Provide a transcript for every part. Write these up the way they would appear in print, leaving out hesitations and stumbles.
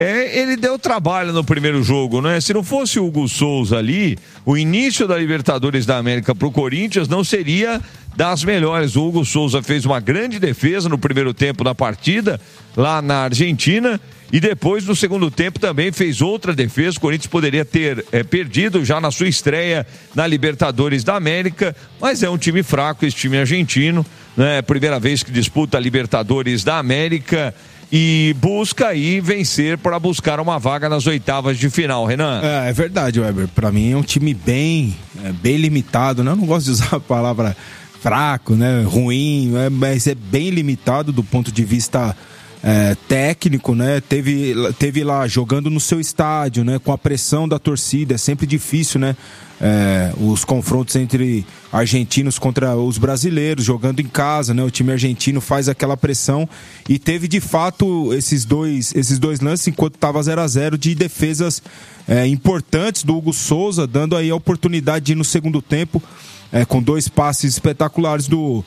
Ele deu trabalho no primeiro jogo, né? Se não fosse o Hugo Souza ali, o início da Libertadores da América pro Corinthians não seria das melhores. O Hugo Souza fez uma grande defesa no primeiro tempo da partida, lá na Argentina, e depois no segundo tempo também fez outra defesa. O Corinthians poderia ter perdido já na sua estreia na Libertadores da América, mas é um time fraco esse time argentino, né? Primeira vez que disputa a Libertadores da América e busca aí vencer para buscar uma vaga nas oitavas de final, Renan. É verdade, Weber. Para mim é um time bem limitado, né? Eu não gosto de usar a palavra fraco, né? Ruim, mas é bem limitado do ponto de vista técnico, né? Teve lá jogando no seu estádio, né? Com a pressão da torcida, é sempre difícil, né? Os confrontos entre argentinos contra os brasileiros, jogando em casa, né? O time argentino faz aquela pressão e teve de fato esses dois lances enquanto estava 0-0 de defesas importantes do Hugo Souza, dando aí a oportunidade de ir no segundo tempo com dois passes espetaculares do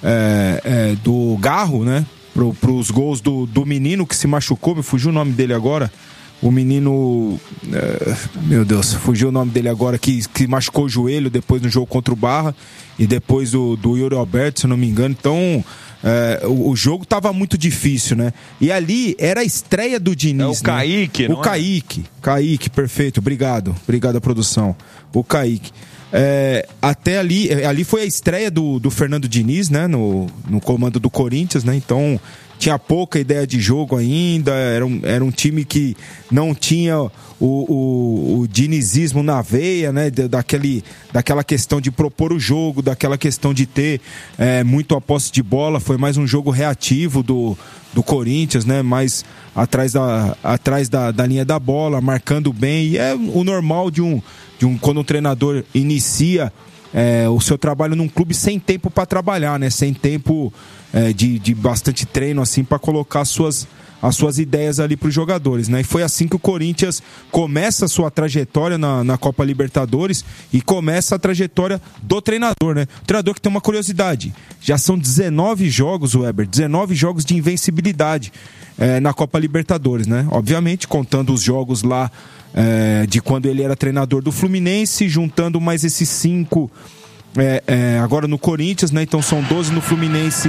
Garro, né? Para os gols do menino que se machucou, me fugiu o nome dele agora. O menino, meu Deus, fugiu o nome dele agora, que machucou o joelho depois no jogo contra o Barra e depois do Yuri Alberto, se eu não me engano. Então, o jogo estava muito difícil, né? E ali era a estreia do Diniz. O Kaique, né? O Kaique, perfeito, obrigado a produção. O Kaique. Até ali foi a estreia do Fernando Diniz, né? No comando do Corinthians, né? Então tinha pouca ideia de jogo ainda, era um time que não tinha o dinizismo na veia, né? Daquela questão de propor o jogo, daquela questão de ter muito a posse de bola. Foi mais um jogo reativo do Corinthians, né? Mais atrás da linha da bola, marcando bem, e é o normal quando um treinador inicia o seu trabalho num clube sem tempo para trabalhar, né? Sem tempo de bastante treino assim para colocar as suas ideias ali para os jogadores, né? E foi assim que o Corinthians começa a sua trajetória na Copa Libertadores e começa a trajetória do treinador, né? O treinador que tem uma curiosidade, já são 19 jogos, Weber, 19 jogos de invencibilidade na Copa Libertadores, né? Obviamente contando os jogos lá de quando ele era treinador do Fluminense, juntando mais esses 5 agora no Corinthians, né? Então são 12 no Fluminense,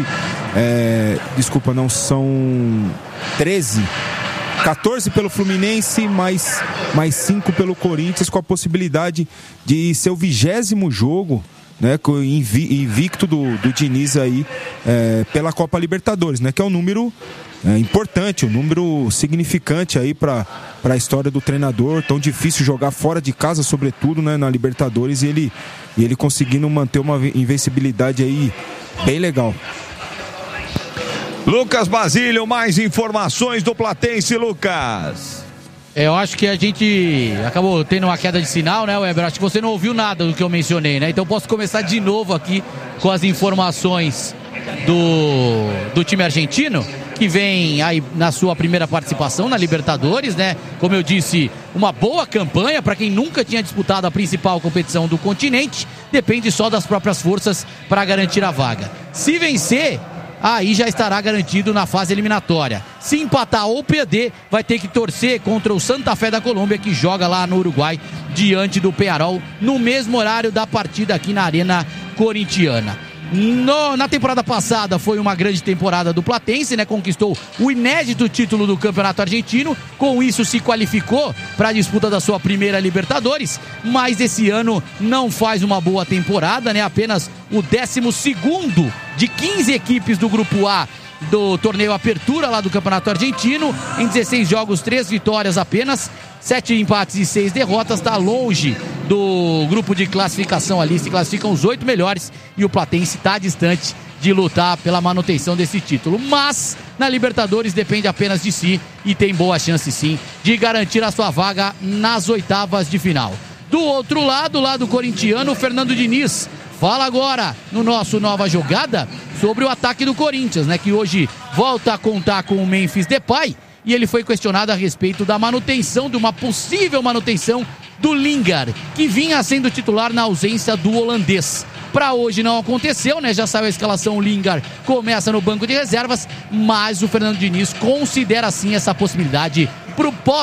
são 13, 14 pelo Fluminense, mais 5 pelo Corinthians, com a possibilidade de ser o 20º jogo, né, invicto do Diniz aí pela Copa Libertadores, né? Que é um número importante, um número significante aí para a história do treinador. Tão difícil jogar fora de casa, sobretudo, né, na Libertadores, e ele conseguindo manter uma invencibilidade aí bem legal. Lucas Basílio, mais informações do Platense, Lucas. Eu acho que a gente acabou tendo uma queda de sinal, né, Weber? Acho que você não ouviu nada do que eu mencionei, né? Então posso começar de novo aqui com as informações do time argentino, que vem aí na sua primeira participação na Libertadores, né? Como eu disse, uma boa campanha para quem nunca tinha disputado a principal competição do continente. Depende só das próprias forças para garantir a vaga. Se vencer, aí já estará garantido na fase eliminatória. Se empatar ou perder, vai ter que torcer contra o Santa Fé da Colômbia, que joga lá no Uruguai, diante do Peñarol, no mesmo horário da partida aqui na Arena Corintiana. Na temporada passada foi uma grande temporada do Platense, né? Conquistou o inédito título do Campeonato Argentino, com isso se qualificou para a disputa da sua primeira Libertadores, mas esse ano não faz uma boa temporada, né? Apenas o 12º de 15 equipes do Grupo A do torneio Apertura lá do Campeonato Argentino. Em 16 jogos, 3 vitórias apenas, 7 empates e 6 derrotas. Está longe do grupo de classificação ali, se classificam os 8 melhores, e o Platense está distante de lutar pela manutenção desse título. Mas na Libertadores depende apenas de si e tem boa chance sim de garantir a sua vaga nas oitavas de final. Do outro lado, lá do corintiano, o Fernando Diniz fala agora no nosso Nova Jogada sobre o ataque do Corinthians, né? Que hoje volta a contar com o Memphis Depay, e ele foi questionado a respeito da manutenção, de uma possível manutenção do Lingard, que vinha sendo titular na ausência do holandês. Para hoje não aconteceu, né? Já saiu a escalação, o Lingard começa no banco de reservas, mas o Fernando Diniz considera sim essa possibilidade pro